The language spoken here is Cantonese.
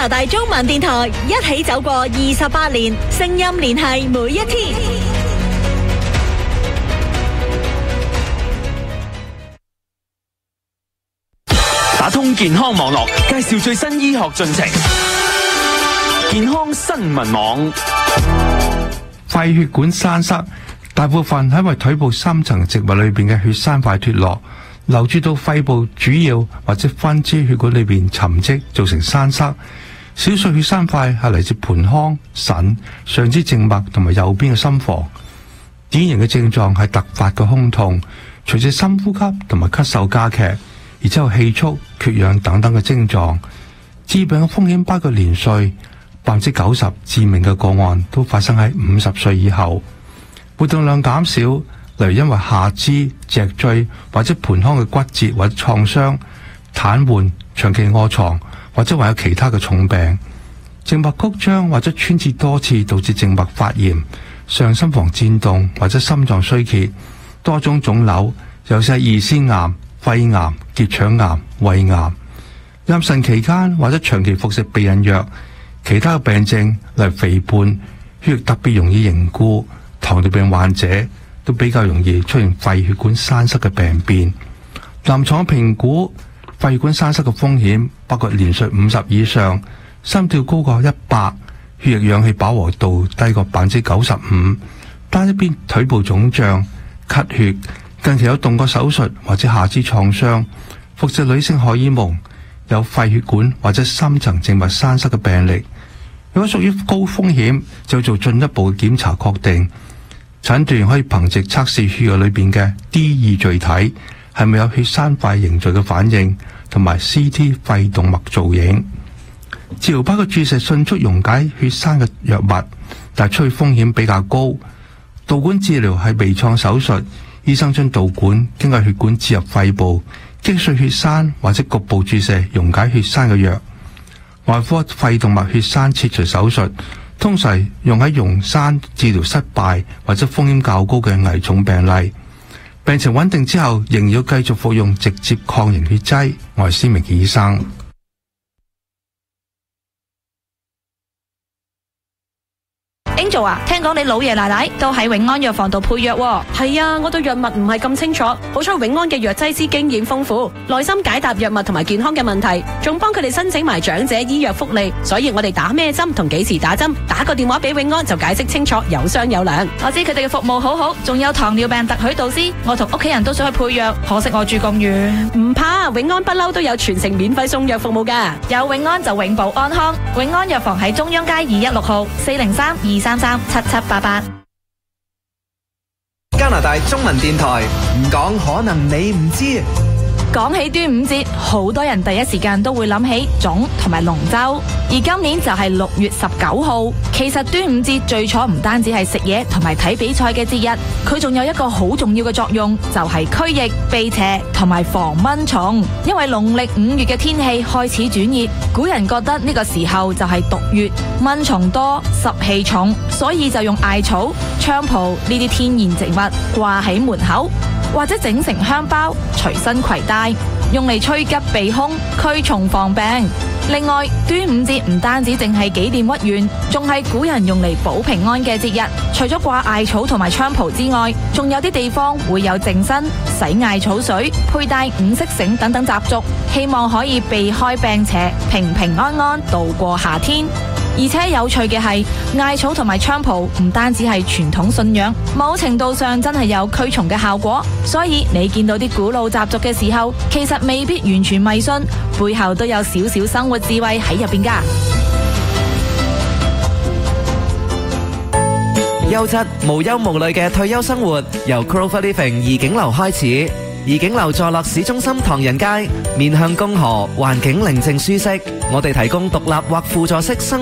拿大中文電台一起走過28年，聲音聯繫每一天。 打通健康網絡，介紹最新醫學進程。健康新聞網。 肺血管栓塞大部分係因為腿部深層植物裏邊嘅血栓塊脫落，流注到肺部主要或者分支血管裏邊沉積，造成栓塞。少數血栓塊係嚟自盆腔、腎、上肢靜脈同埋右邊嘅心房。典型嘅症狀係突發嘅胸痛，隨住深呼吸同埋咳嗽加劇，而且有氣促、缺氧等等嘅症狀。致病嘅風險包括年歲，90%致命嘅個案都發生喺50歲以後。活動量減少，例如因為下肢、脊椎或者盆腔嘅骨折或者創傷、癱瘓、長期臥床或者還有其他嘅重病。靜脈曲張或者穿刺多次導致靜脈發炎、上心房顫動或者心臟衰竭、多種腫瘤，尤其係胰腺癌、肺癌、結腸癌、胃癌。妊娠期間或者長期服食避孕藥，其他嘅病症例如肥胖、血液特別容易凝固，糖尿病患者都比較容易出現肺血管栓塞嘅病變。臨床評估肺血管栓塞嘅風險包括年歲50以上、心跳高過100、血液氧氣飽和度低過95%、單一邊腿部腫脹、咳血、近期有動過手術或者下肢創傷、服食女性荷爾蒙、有肺血管或者深層靜脈栓塞嘅病歷。如果屬於高風險，就做進一步嘅檢查確定。診斷可以憑藉測試血液裏邊嘅 D2 聚體係咪有血栓塊凝聚嘅反應，同埋 CT 肺動脈造影。治療包括注射迅速溶解血栓嘅藥物，但係出血風險比較高。導管治療係微創手術，醫生將導管經過血管置入肺部，擊碎血栓或者局部注射溶解血栓嘅藥。外科肺動脈血栓切除手術通常用喺溶栓治療失敗或者風險較高嘅危重病例。病情穩定之後，仍要繼續服用直接抗凝血劑。我係施明健醫生。 Angel 啊，聽講你老爺奶奶都喺永安藥房度配藥喎。 係啊，我對藥物唔係咁清楚，好彩永安嘅藥劑師經驗豐富，耐心解答藥物同埋健康嘅問題，仲幫佢哋申請埋長者醫藥福利，所以我哋打咩針同幾時打針，打個電話俾永安就解釋清楚，有商有量。 我知佢哋嘅服務好好，仲有糖尿病特許導師，我同屋企人都想去配藥，可惜我住咁遠。 唔怕，永安不嬲都有全程免費送藥服務㗎。 有永安就永保安康。永安藥房喺中央街216號403-233-7788。 加拿大中文電台唔講可能你唔知。 講起端午節，好多人第一時間都會諗起粽同埋龍舟，而今年就係6月19號。其實端午節最初唔單止係食嘢同埋睇比賽嘅節日，佢仲有一個好重要嘅作用，就係驅疫、避邪同埋防蚊蟲。因為農曆5月嘅天氣開始轉熱，古人覺得呢個時候就係毒月，蚊蟲多，濕氣重，所以就用艾草、菖蒲呢啲天然植物掛喺門口，或者整成香包隨身攜帶，用嚟趨吉避凶、驅蟲防病。另外，端午節唔單止淨係紀念屈原，仲係古人用嚟保平安嘅節日。除咗掛艾草同埋菖蒲之外，仲有啲地方會有淨身、洗艾草水、佩戴5色繩等等習俗，希望可以避開病邪，平平安安度過夏天。而且有趣嘅係，艾草同埋菖蒲唔單止係傳統信仰，某程度上真係有驅蟲嘅效果。所以你見到啲古老習俗嘅時候，其實未必完全迷信，背後都有少少生活智慧喺入邊㗎。 優質無憂無慮嘅退休生活，由 Clover Living 怡景樓開始。怡景樓坐落市中心唐人街，面向公河，環境寧靜舒適。我哋提供獨立或輔助式生